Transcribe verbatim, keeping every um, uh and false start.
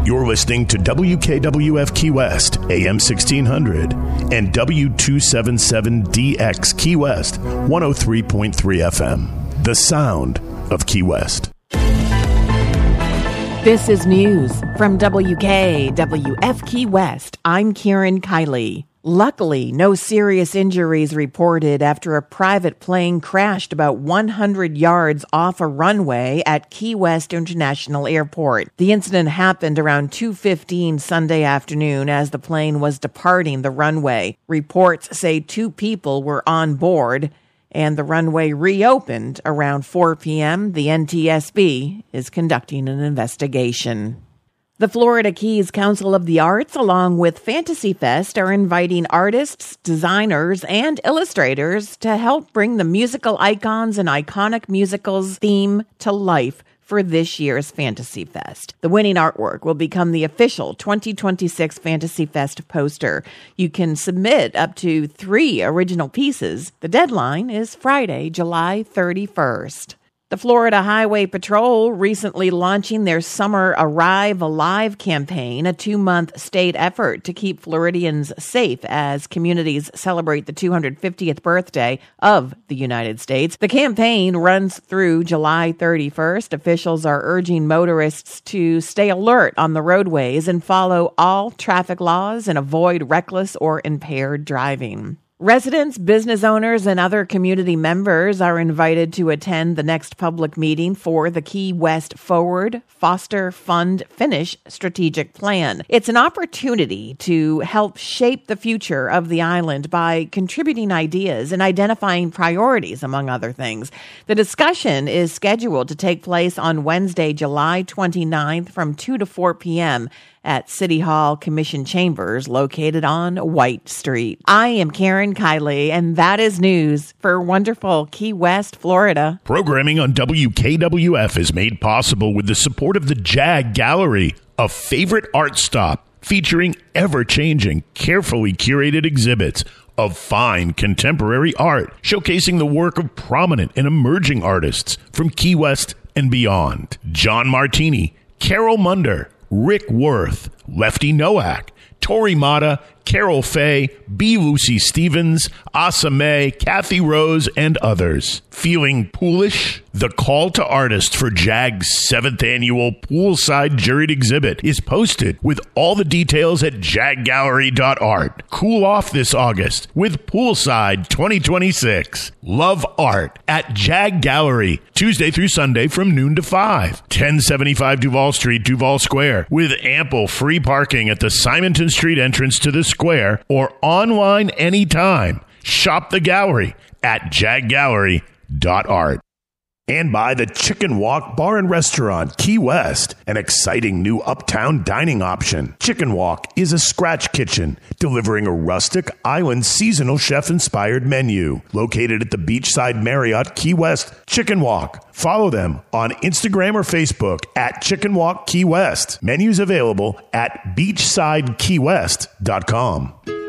You're listening to W K W F Key West, A M sixteen hundred, and W two seventy-seven D X Key West, one oh three point three F M. The sound of Key West. This is news from W K W F Key West. I'm Karen Kiley. Luckily, no serious injuries reported after a private plane crashed about one hundred yards off a runway at Key West International Airport. The incident happened around two fifteen Sunday afternoon as the plane was departing the runway. Reports say two people were on board, and the runway reopened around four p.m. The N T S B is conducting an investigation. The Florida Keys Council of the Arts, along with Fantasy Fest, are inviting artists, designers, and illustrators to help bring the musical icons and iconic musicals theme to life for this year's Fantasy Fest. The winning artwork will become the official twenty twenty-six Fantasy Fest poster. You can submit up to three original pieces. The deadline is Friday, July thirty-first. The Florida Highway Patrol recently launching their Summer Arrive Alive campaign, a two-month state effort to keep Floridians safe as communities celebrate the two hundred fiftieth birthday of the United States. The campaign runs through July thirty-first. Officials are urging motorists to stay alert on the roadways and follow all traffic laws and avoid reckless or impaired driving. Residents, business owners, and other community members are invited to attend the next public meeting for the Key West Forward Foster Fund Finish strategic plan. It's an opportunity to help shape the future of the island by contributing ideas and identifying priorities, among other things. The discussion is scheduled to take place on Wednesday, July twenty-ninth from two to four p.m. at City Hall Commission Chambers located on White Street. I am Karen Kiley, and that is news for wonderful Key West, Florida. Programming on W K W F is made possible with the support of the JAG Gallery, a favorite art stop featuring ever-changing, carefully curated exhibits of fine contemporary art, showcasing the work of prominent and emerging artists from Key West and beyond. John Martini, Carol Munder, Rick Worth, Lefty Nowak, Tori Mata, Carol Faye, B. Lucy Stevens, Asa May, Kathy Rose, and others. Feeling poolish? The call to artists for JAG's seventh annual Poolside Juried Exhibit is posted with all the details at jag gallery dot art. Cool off this August with Poolside twenty twenty-six. Love art at JAG Gallery, Tuesday through Sunday from noon to five. ten seventy-five Duval Street, Duval Square, with ample free parking at the Simonton Street entrance to the square or online anytime. Shop the gallery at jag gallery dot art. And by the Chicken Walk Bar and Restaurant, Key West, an exciting new uptown dining option. Chicken Walk is a scratch kitchen delivering a rustic island seasonal chef-inspired menu. Located at the Beachside Marriott, Key West, Chicken Walk. Follow them on Instagram or Facebook at Chicken Walk Key West. Menus available at beachside key west dot com.